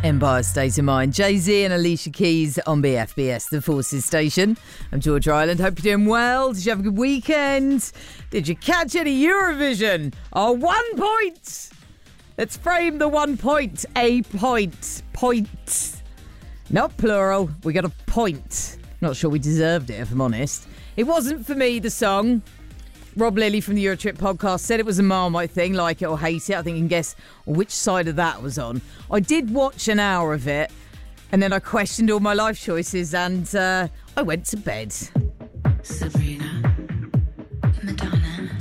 Empire State of Mind. Jay-Z and Alicia Keys on BFBS, the Forces Station. I'm George Ryland. Hope you're doing well. Did you have a good weekend? Did you catch any Eurovision? Oh, 1 point! Let's frame the 1 point. A point. Point. Not plural. We got a point. Not sure we deserved it, if I'm honest. It wasn't for me, the song. Rob Lilly from the Eurotrip podcast said it was a Marmite thing, like it or hate it. I think you can guess which side of that was on. I did watch an hour of it, and then I questioned all my life choices, and I went to bed. Sabrina.